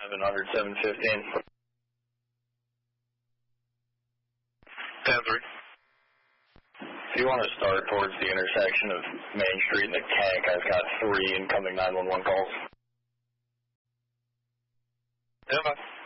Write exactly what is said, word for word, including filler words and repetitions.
seven hundred, seven fifteen. ten three. If you want to start towards the intersection of Main Street and the tank, I've got three incoming nine one one calls. Yeah, man.